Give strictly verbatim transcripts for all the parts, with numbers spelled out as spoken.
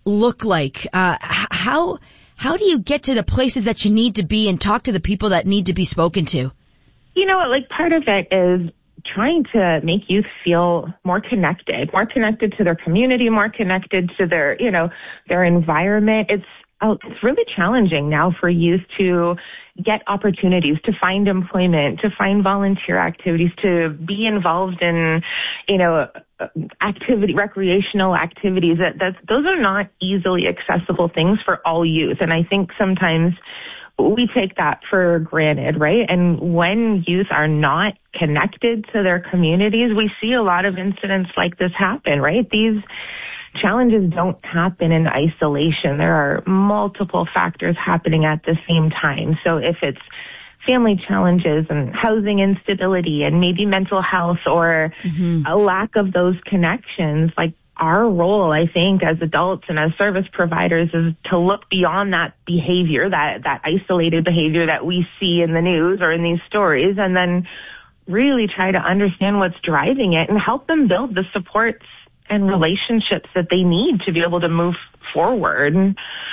look like? Uh, how, how do you get to the places that you need to be and talk to the people that need to be spoken to? You know what, like part of it is trying to make youth feel more connected, more connected to their community, more connected to their, you know, their environment. It's, oh, it's really challenging now for youth to get opportunities, to find employment, to find volunteer activities, to be involved in, you know, activity, recreational activities. That, that those are not easily accessible things for all youth. And I think sometimes we take that for granted, right? And when youth are not connected to their communities, we see a lot of incidents like this happen, right? These challenges don't happen in isolation. There are multiple factors happening at the same time. So if it's family challenges and housing instability and maybe mental health or mm-hmm. a lack of those connections, like our role, I think, as adults and as service providers is to look beyond that behavior, that, that isolated behavior that we see in the news or in these stories, and then really try to understand what's driving it and help them build the supports and relationships that they need to be able to move forward.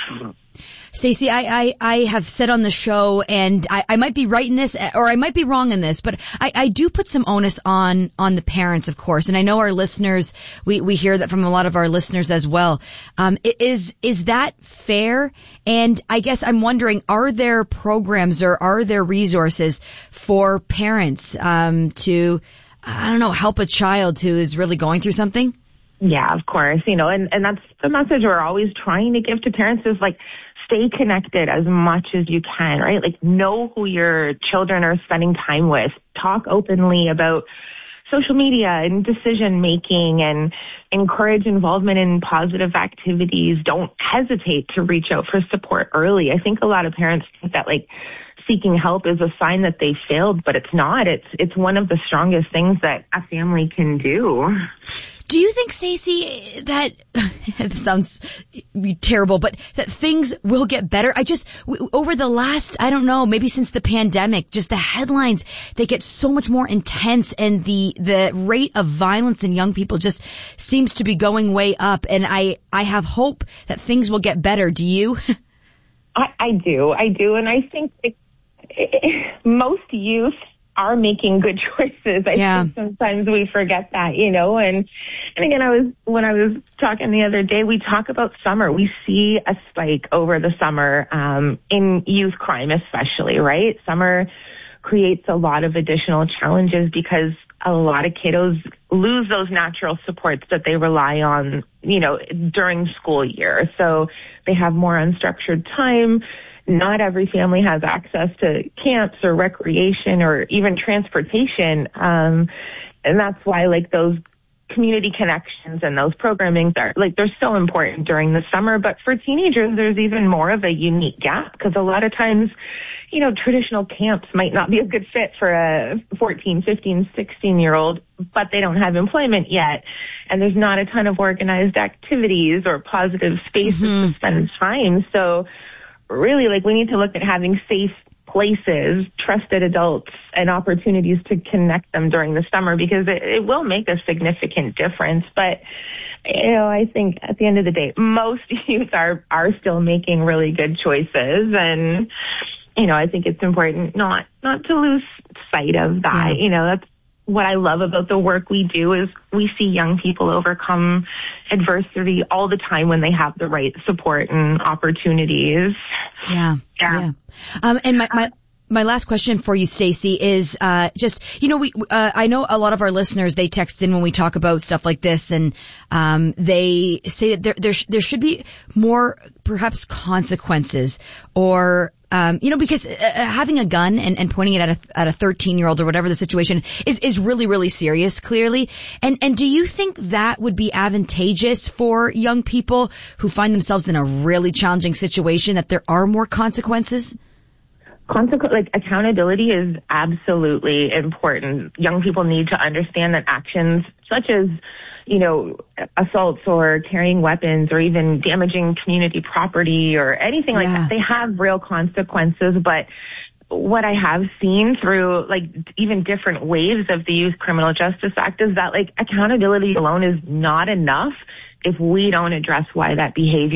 Stacey, I, I, I have said on the show, and I, I might be right in this, or I might be wrong in this, but I, I do put some onus on, on the parents, of course. And I know our listeners, we, we hear that from a lot of our listeners as well. Um, is, is that fair? And I guess I'm wondering, are there programs or are there resources for parents, um, to, I don't know, help a child who is really going through something? Yeah, of course. You know, and, and that's the message we're always trying to give to parents is like, stay connected as much as you can, right? Like know who your children are spending time with. Talk openly about social media and decision making and encourage involvement in positive activities. Don't hesitate to reach out for support early. I think a lot of parents think that like seeking help is a sign that they failed, but it's not. It's, it's one of the strongest things that a family can do. Do you think, Stacey, that it sounds terrible, but that things will get better? I just, over the last, I don't know, maybe since the pandemic, just the headlines, they get so much more intense, and the, the rate of violence in young people just seems to be going way up. And I, I have hope that things will get better. Do you? I, I do. I do. And I think it, it, most youth are making good choices. I yeah. think sometimes we forget that, you know, and, and again, I was, when I was talking the other day, we talk about summer. We see a spike over the summer, um, in youth crime, especially, right? Summer creates a lot of additional challenges because a lot of kiddos lose those natural supports that they rely on, you know, during school year. So they have more unstructured time. Not every family has access to camps or recreation or even transportation. Um, and that's why like those community connections and those programmings are like, they're so important during the summer. But for teenagers, there's even more of a unique gap because a lot of times, you know, traditional camps might not be a good fit for a fourteen, fifteen, sixteen year old, but they don't have employment yet. And there's not a ton of organized activities or positive spaces mm-hmm. to spend time. So really, like, we need to look at having safe places, trusted adults, and opportunities to connect them during the summer because it, it will make a significant difference. But, you know, I think at the end of the day, most youth are, are still making really good choices. And, you know, I think it's important not, not to lose sight of that. Yeah. You know, that's what I love about the work we do is we see young people overcome adversity all the time when they have the right support and opportunities. Yeah. Yeah. yeah. Um, and my, my, my last question for you, Stacey, is, uh, just, you know, we, uh, I know a lot of our listeners, they text in when we talk about stuff like this and, um, they say that there, there, sh- there should be more, perhaps consequences or, Um, you know, because uh, having a gun and, and pointing it at a, at a thirteen year old or whatever the situation is, is really, really serious, clearly. And, and do you think that would be advantageous for young people who find themselves in a really challenging situation, that there are more consequences? Consequence, like accountability is absolutely important. Young people need to understand that actions such as, you know, assaults or carrying weapons or even damaging community property or anything yeah. like that, they have real consequences. But what I have seen through like even different waves of the Youth Criminal Justice Act is that like accountability alone is not enough if we don't address why that behavior